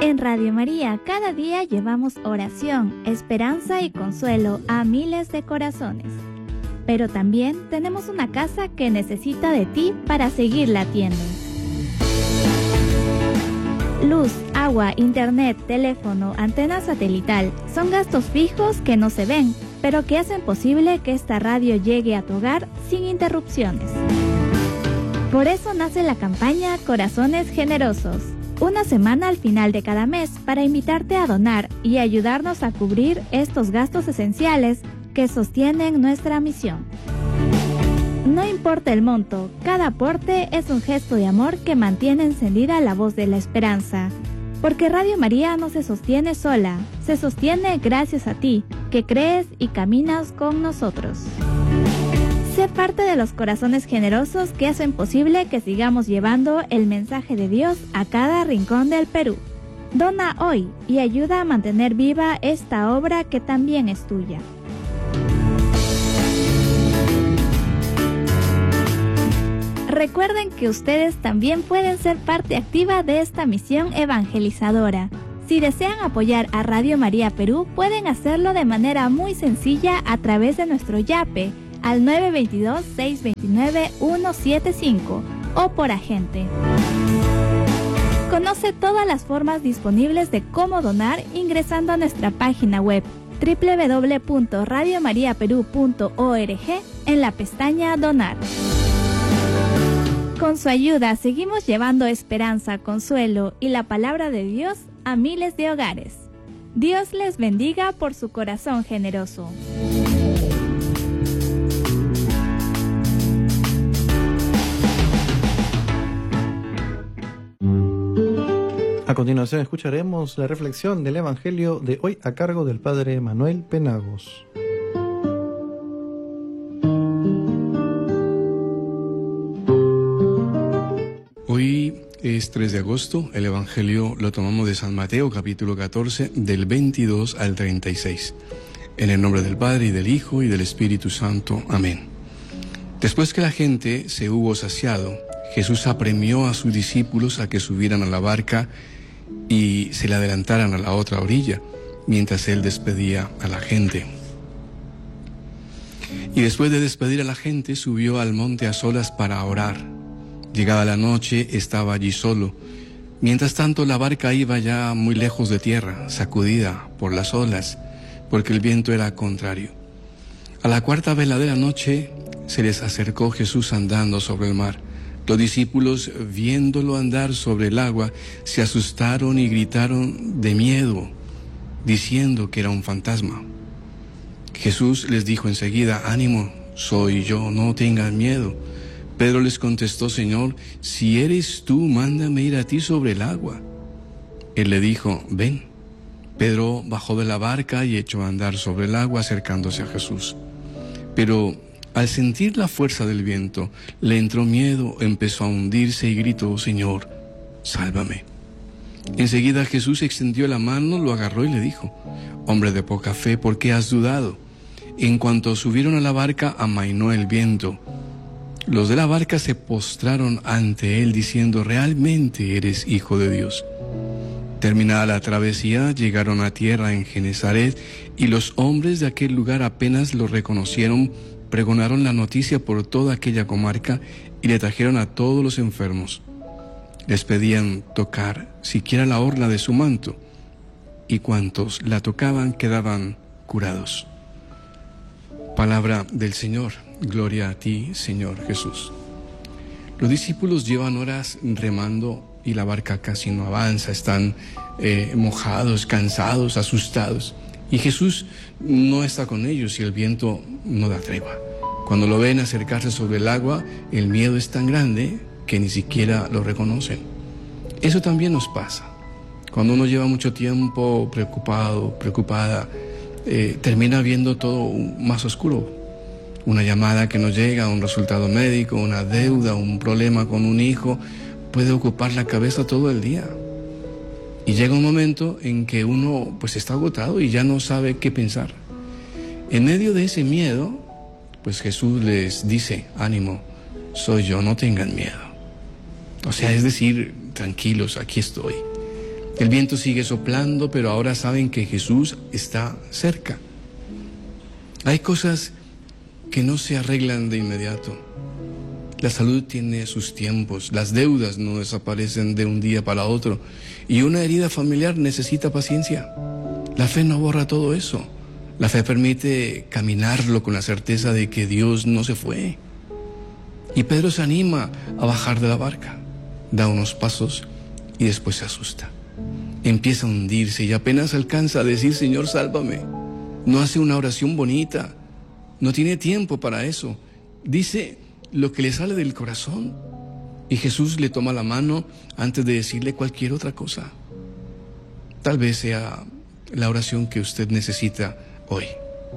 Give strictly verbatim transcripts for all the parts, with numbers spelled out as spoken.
En Radio María, cada día llevamos oración, esperanza y consuelo a miles de corazones. Pero también tenemos una casa que necesita de ti para seguir latiendo. Luz, agua, internet, teléfono, antena satelital son gastos fijos que no se ven, pero que hacen posible que esta radio llegue a tu hogar sin interrupciones. Por eso nace la campaña Corazones Generosos. Una semana al final de cada mes para invitarte a donar y ayudarnos a cubrir estos gastos esenciales que sostienen nuestra misión. No importa el monto, cada aporte es un gesto de amor que mantiene encendida la voz de la esperanza. Porque Radio María no se sostiene sola, se sostiene gracias a ti, que crees y caminas con nosotros. Sé parte de los corazones generosos que hacen posible que sigamos llevando el mensaje de Dios a cada rincón del Perú. Dona hoy y ayuda a mantener viva esta obra que también es tuya. Recuerden que ustedes también pueden ser parte activa de esta misión evangelizadora. Si desean apoyar a Radio María Perú, pueden hacerlo de manera muy sencilla a través de nuestro Yape al nueve dos dos, seis dos nueve, uno siete cinco o por agente. Conoce todas las formas disponibles de cómo donar ingresando a nuestra página web doble u doble u doble u punto radio maría perú punto org en la pestaña Donar. Con su ayuda seguimos llevando esperanza, consuelo y la palabra de Dios a miles de hogares. Dios les bendiga por su corazón generoso. A continuación escucharemos la reflexión del Evangelio de hoy a cargo del Padre Manuel Penagos. Hoy es tres de agosto, el Evangelio lo tomamos de San Mateo, capítulo catorce, del veintidós al treinta y seis. En el nombre del Padre, y del Hijo, y del Espíritu Santo. Amén. Después que la gente se hubo saciado, Jesús apremió a sus discípulos a que subieran a la barca y se le adelantaran a la otra orilla, mientras él despedía a la gente. Y después de despedir a la gente, subió al monte a solas para orar. Llegada la noche, estaba allí solo. Mientras tanto, la barca iba ya muy lejos de tierra, sacudida por las olas, porque el viento era contrario. A la cuarta vela de la noche, se les acercó Jesús andando sobre el mar. Los discípulos, viéndolo andar sobre el agua, se asustaron y gritaron de miedo, diciendo que era un fantasma. Jesús les dijo enseguida: ánimo, soy yo, no tengan miedo. Pedro les contestó: Señor, si eres tú, mándame ir a ti sobre el agua. Él le dijo: ven. Pedro bajó de la barca y echó a andar sobre el agua, acercándose a Jesús. Pero al sentir la fuerza del viento, le entró miedo, empezó a hundirse y gritó: Señor, sálvame. Enseguida Jesús extendió la mano, lo agarró y le dijo: hombre de poca fe, ¿por qué has dudado? En cuanto subieron a la barca, amainó el viento. Los de la barca se postraron ante él, diciendo: realmente eres Hijo de Dios. Terminada la travesía, llegaron a tierra en Genesaret, y los hombres de aquel lugar apenas lo reconocieron, pregonaron la noticia por toda aquella comarca y le trajeron a todos los enfermos. Les pedían tocar siquiera la orla de su manto, y cuantos la tocaban quedaban curados. Palabra del Señor. Gloria a ti, Señor Jesús. Los discípulos llevan horas remando y la barca casi no avanza, están eh, mojados, cansados, asustados. Y Jesús no está con ellos y el viento no da tregua. Cuando lo ven acercarse sobre el agua, el miedo es tan grande que ni siquiera lo reconocen. Eso también nos pasa. Cuando uno lleva mucho tiempo preocupado, preocupada, eh, termina viendo todo más oscuro. Una llamada que nos llega, un resultado médico, una deuda, un problema con un hijo, puede ocupar la cabeza todo el día. Y llega un momento en que uno pues está agotado y ya no sabe qué pensar. En medio de ese miedo, pues Jesús les dice: ánimo, soy yo, no tengan miedo. O sea, es decir, tranquilos, aquí estoy. El viento sigue soplando, pero ahora saben que Jesús está cerca. Hay cosas que no se arreglan de inmediato. La salud tiene sus tiempos, las deudas no desaparecen de un día para otro, y una herida familiar necesita paciencia. La fe no borra todo eso. La fe permite caminarlo con la certeza de que Dios no se fue. Y Pedro se anima a bajar de la barca, da unos pasos y después se asusta. Empieza a hundirse y apenas alcanza a decir: Señor, sálvame. No hace una oración bonita, no tiene tiempo para eso. Dice lo que le sale del corazón. Y Jesús le toma la mano antes de decirle cualquier otra cosa. Tal vez sea la oración que usted necesita hoy.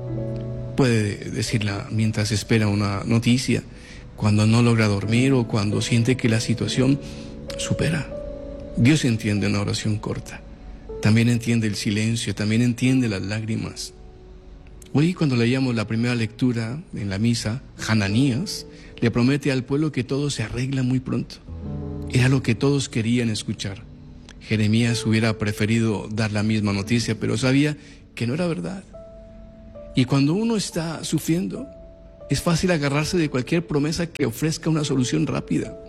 Puede decirla mientras espera una noticia, cuando no logra dormir o cuando siente que la situación supera. Dios entiende una oración corta. También entiende el silencio, también entiende las lágrimas. Hoy, cuando leíamos la primera lectura en la misa, Hananías le promete al pueblo que todo se arregla muy pronto. Era lo que todos querían escuchar. Jeremías hubiera preferido dar la misma noticia, pero sabía que no era verdad. Y cuando uno está sufriendo, es fácil agarrarse de cualquier promesa que ofrezca una solución rápida.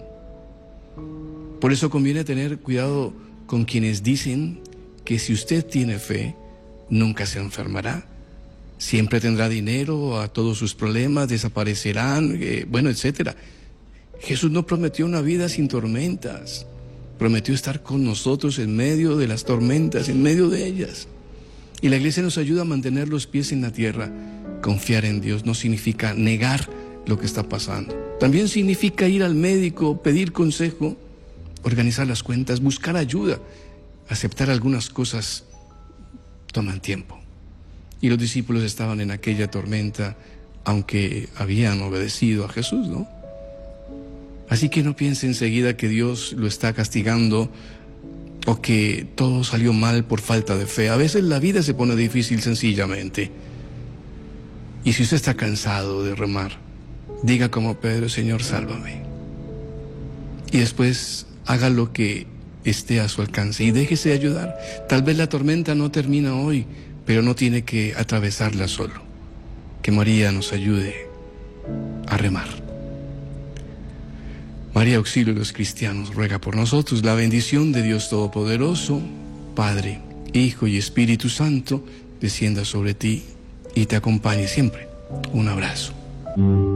Por eso conviene tener cuidado con quienes dicen que si usted tiene fe, nunca se enfermará. Siempre tendrá dinero, a todos sus problemas desaparecerán, eh, bueno, etcétera. Jesús no prometió una vida sin tormentas. Prometió estar con nosotros en medio de las tormentas, en medio de ellas. Y la iglesia nos ayuda a mantener los pies en la tierra. Confiar en Dios no significa negar lo que está pasando. También significa ir al médico, pedir consejo, organizar las cuentas, buscar ayuda. Aceptar algunas cosas toman tiempo. Y los discípulos estaban en aquella tormenta, aunque habían obedecido a Jesús, ¿no? Así que no piense enseguida que Dios lo está castigando o que todo salió mal por falta de fe. A veces la vida se pone difícil sencillamente. Y si usted está cansado de remar, diga como Pedro: Señor, sálvame. Y después haga lo que esté a su alcance y déjese ayudar. Tal vez la tormenta no termina hoy, pero no tiene que atravesarla solo. Que María nos ayude a remar. María, auxilio de los cristianos, ruega por nosotros. La bendición de Dios Todopoderoso, Padre, Hijo y Espíritu Santo, descienda sobre ti y te acompañe siempre. Un abrazo.